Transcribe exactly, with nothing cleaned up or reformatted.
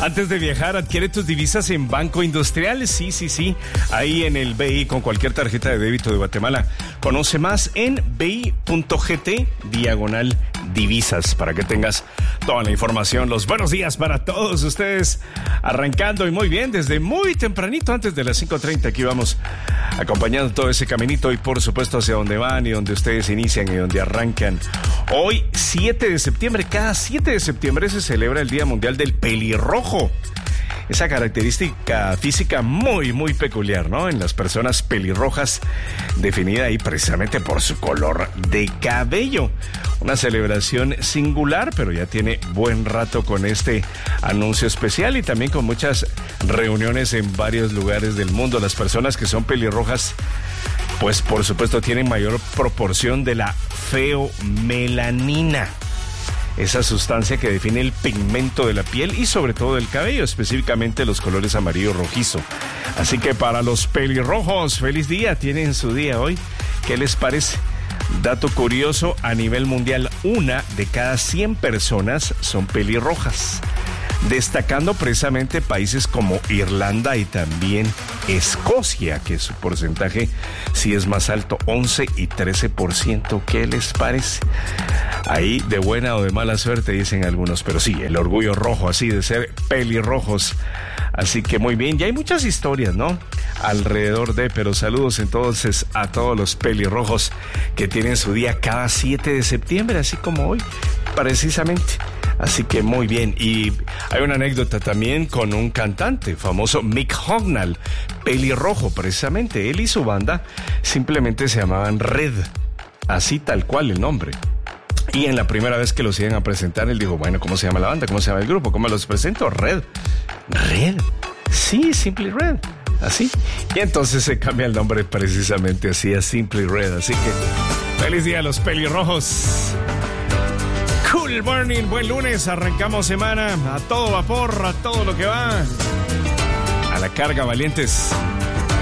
Antes de viajar, adquiere tus divisas en Banco Industrial. Sí, sí, sí. Ahí en el B I con cualquier tarjeta de débito de Guatemala. Conoce más en bi.gt diagonal divisas para que tengas toda la información. Los buenos días para todos ustedes. Arrancando y muy bien desde muy tempranito, antes de las cinco treinta. Aquí vamos acompañando todo ese caminito y por supuesto hacia donde van y donde ustedes inician y donde arrancan. Hoy, siete de septiembre, cada siete de septiembre se celebra el Día Mundial del Pelirrojo. Esa característica física muy, muy peculiar, ¿no? En las personas pelirrojas, definida ahí precisamente por su color de cabello. Una celebración singular, pero ya tiene buen rato con este anuncio especial y también con muchas reuniones en varios lugares del mundo. Las personas que son pelirrojas, pues por supuesto tienen mayor proporción de la feomelanina. Esa sustancia que define el pigmento de la piel y sobre todo del cabello, específicamente los colores amarillo rojizo. Así que para los pelirrojos, feliz día, tienen su día hoy. ¿Qué les parece? Dato curioso, a nivel mundial, una de cada cien personas son pelirrojas, destacando precisamente países como Irlanda y también Escocia, que su porcentaje sí es más alto, once y trece por ciento. ¿Qué les parece? Ahí de buena o de mala suerte dicen algunos, pero sí, el orgullo rojo así de ser pelirrojos. Así que muy bien, ya hay muchas historias, ¿no? Alrededor de, pero saludos entonces a todos los pelirrojos que tienen su día cada siete de septiembre, así como hoy, precisamente. Así que muy bien. Y hay una anécdota también con un cantante famoso, Mick Hucknall, pelirrojo precisamente. Él y su banda simplemente se llamaban Red, así tal cual el nombre. Y en la primera vez que los iban a presentar, él dijo, bueno, ¿cómo se llama la banda? ¿Cómo se llama el grupo? ¿Cómo los presento? Red. ¿Red? Sí, Simply Red. Así. Y entonces se cambia el nombre precisamente así, a Simply Red. Así que feliz día a los pelirrojos. Cool morning, buen lunes, arrancamos semana a todo vapor, a todo lo que va. A la carga, valientes.